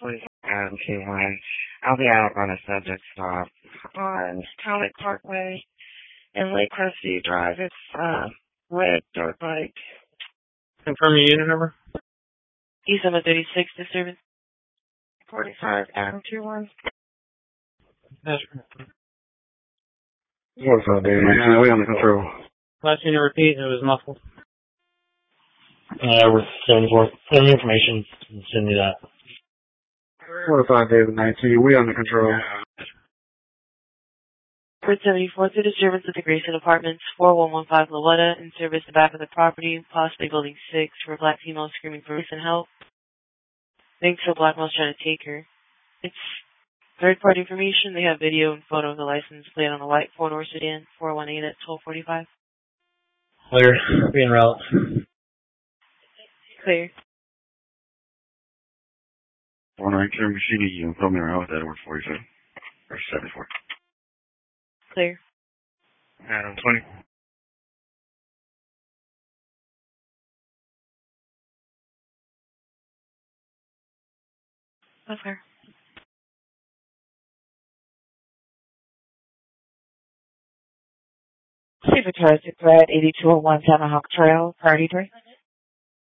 Adam K1. I'll be out on a subject stop on Talbot Parkway and Lakecrest View Drive. It's red dirt bike. Confirm your unit number. E736 disturbance. 45 Adam 21. Yes. 45 David. Yeah, we under control. Last unit repeat, it was muffled. We're 74. Some information. Send me that. 45 David 19. We under control. Bird 74 to disturbance at the Grayson Apartments, 4115 Lowetta, in service the back of the property, possibly building 6, for a black female screaming for recent help. Thinks a black male's trying to take her. It's third-party information. They have video and photo of the license plate on a white four-door sedan, 418 at 1245. Clear. Be en route. Clear. 419 Machine, you can film me around with that over 47 or 74. Clear. Adam 20. Okay. Supercharged at Brad 8201 Tomahawk Trail, Party 3.